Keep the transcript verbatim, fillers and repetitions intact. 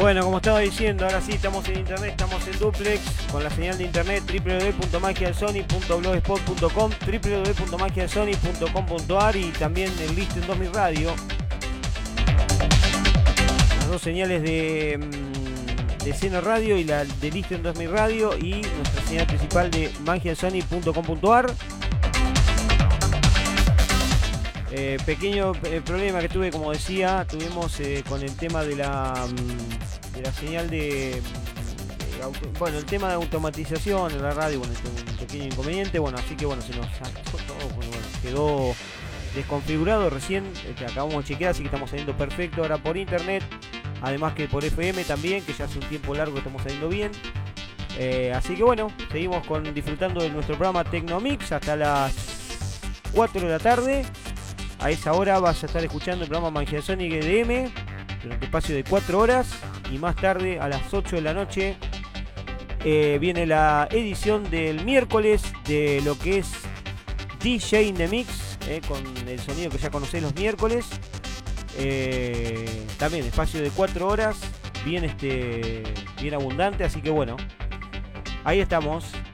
Bueno, como estaba diciendo, ahora sí estamos en internet, estamos en duplex con la señal de internet w w w punto magia del sony punto blogspot punto com, w w w punto magia del sony punto com punto a r y también el Listen dos mil Radio. Las dos señales de, de Seno Radio y la de Listen dos mil Radio y nuestra señal principal de magia del sony punto com punto a r. Eh, pequeño eh, problema que tuve, como decía, tuvimos eh, con el tema de la, de la señal de, de auto, bueno, el tema de automatización en la radio, bueno, tuve un pequeño inconveniente, bueno, así que bueno, se nos todo, bueno, quedó desconfigurado recién, este, acabamos de chequear, así que estamos saliendo perfecto ahora por internet, además que por F M también, que ya hace un tiempo largo que estamos saliendo bien. Eh, así que bueno, seguimos con disfrutando de nuestro programa Tecnomix hasta las cuatro de la tarde. A esa hora vas a estar escuchando el programa Magia Sonic E D M durante espacio de cuatro horas y más tarde a las ocho de la noche eh, viene la edición del miércoles de lo que es D J in the Mix, eh, con el sonido que ya conocés los miércoles. Eh, también espacio de cuatro horas, bien, este, bien abundante, así que bueno, ahí estamos.